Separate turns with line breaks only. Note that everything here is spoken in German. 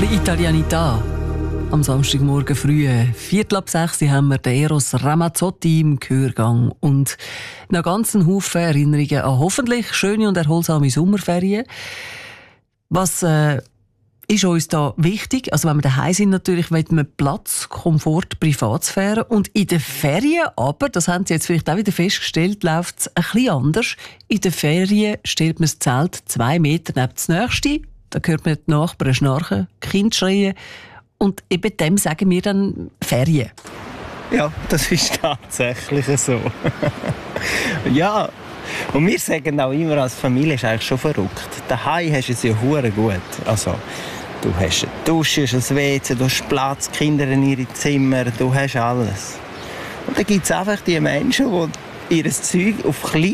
bisschen Italianità. Am Samstagmorgen früh, 5:45 haben wir den Eros Ramazzotti im Gehörgang. Und noch ganz einen Haufen Erinnerungen an hoffentlich schöne und erholsame Sommerferien. Was ist uns da wichtig? Also wenn wir daheim sind, natürlich wollen wir Platz, Komfort, Privatsphäre. Und in den Ferien aber, das haben Sie jetzt vielleicht auch wieder festgestellt, läuft es ein bisschen anders. In den Ferien stellt man das Zelt 2 Meter neben das nächste. Da hört man die Nachbarn schnarchen, die Kinder schreien. Und eben dem sagen wir dann Ferien.
Ja, das ist tatsächlich so. Ja, und wir sagen auch immer, als Familie ist eigentlich schon verrückt. Daheim hast du es ja hure gut. Also, du hast eine Dusche, ein WC, du hast Platz, Kinder in ihren Zimmern, du hast alles. Und dann gibt es einfach die Menschen, die ihr Zeug auf klein